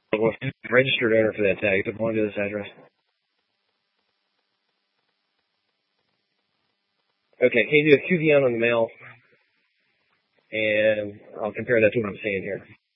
Registered owner for that tag. It belonged to this address. Okay, can you do a QVN on the mail? And I'll compare that to what I'm seeing here.